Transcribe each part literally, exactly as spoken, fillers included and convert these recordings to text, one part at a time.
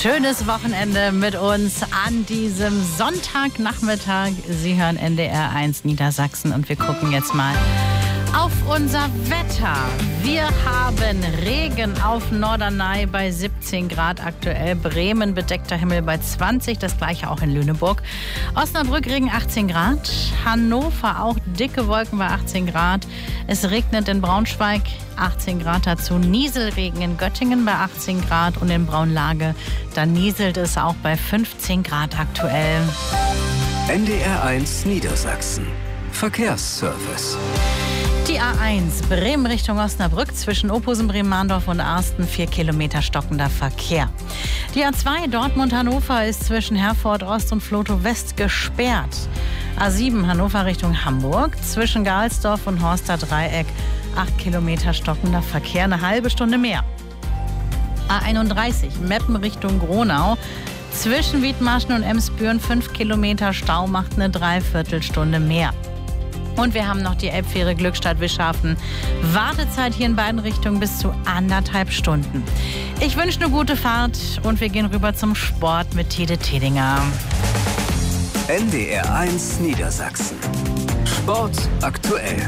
Schönes Wochenende mit uns an diesem Sonntagnachmittag. Sie hören N D R eins Niedersachsen und wir gucken jetzt mal auf unser Wetter. Wir haben Regen auf Norderney bei siebzehn Grad aktuell. Bremen bedeckter Himmel bei zwanzig, das gleiche auch in Lüneburg. Osnabrück Regen achtzehn Grad. Hannover auch dicke Wolken bei achtzehn Grad. Es regnet in Braunschweig achtzehn Grad dazu. Nieselregen in Göttingen bei achtzehn Grad und in Braunlage, da nieselt es auch bei fünfzehn Grad aktuell. N D R eins Niedersachsen. Verkehrsservice. Die A eins Bremen Richtung Osnabrück zwischen Ophusen, Bremen-Mahndorf und Arsten vier Kilometer stockender Verkehr. Die A zwei Dortmund-Hannover ist zwischen Herford Ost und Vlotho West gesperrt. A sieben Hannover Richtung Hamburg zwischen Gahlsdorf und Horster Dreieck acht Kilometer stockender Verkehr, eine halbe Stunde mehr. A einunddreißig Meppen Richtung Gronau zwischen Wiedmarschen und Emsbüren fünf Kilometer Stau macht eine Dreiviertelstunde mehr. Und wir haben noch die Elbfähre Glückstadt-Wischhafen. Wartezeit hier in beiden Richtungen bis zu anderthalb Stunden. Ich wünsche eine gute Fahrt und wir gehen rüber zum Sport mit Tide Tedinger. N D R eins Niedersachsen. Sport aktuell.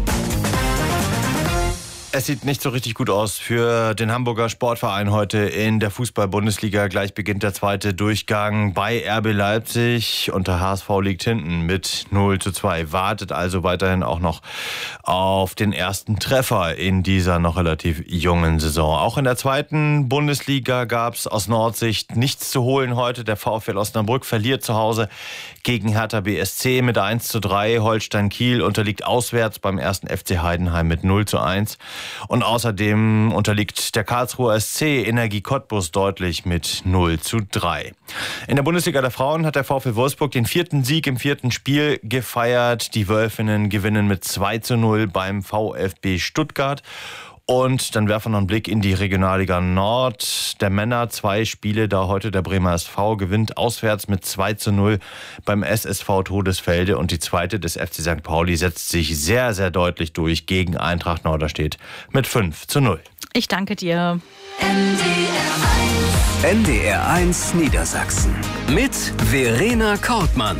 Es sieht nicht so richtig gut aus für den Hamburger Sportverein heute in der Fußball-Bundesliga. Gleich beginnt der zweite Durchgang bei R B Leipzig und der H S V liegt hinten mit null zu zwei. Wartet also weiterhin auch noch auf den ersten Treffer in dieser noch relativ jungen Saison. Auch in der zweiten Bundesliga gab es aus Nordsicht nichts zu holen heute. Der VfL Osnabrück verliert zu Hause gegen Hertha B S C mit eins zu drei. Holstein Kiel unterliegt auswärts beim ersten F C Heidenheim mit null zu eins. Und außerdem unterliegt der Karlsruher S C Energie Cottbus deutlich mit null zu drei. In der Bundesliga der Frauen hat der VfL Wolfsburg den vierten Sieg im vierten Spiel gefeiert. Die Wölfinnen gewinnen mit zwei zu null beim VfB Stuttgart. Und dann werfen wir noch einen Blick in die Regionalliga Nord der Männer. Zwei Spiele, da heute der Bremer S V gewinnt auswärts mit zwei zu null beim S S V Todesfelde. Und die zweite des F C Sankt Pauli setzt sich sehr, sehr deutlich durch gegen Eintracht Norderstedt mit fünf zu null. Ich danke dir. N D R eins. N D R eins Niedersachsen mit Verena Kortmann.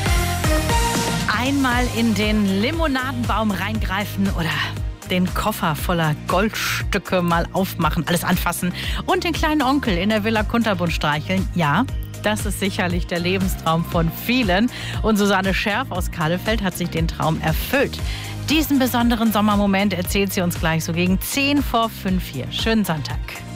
Einmal in den Limonadenbaum reingreifen oder den Koffer voller Goldstücke mal aufmachen, alles anfassen und den kleinen Onkel in der Villa Kunterbund streicheln. Ja, das ist sicherlich der Lebenstraum von vielen. Und Susanne Scherf aus Kahlefeld hat sich den Traum erfüllt. Diesen besonderen Sommermoment erzählt sie uns gleich so gegen zehn vor fünf hier. Schönen Sonntag.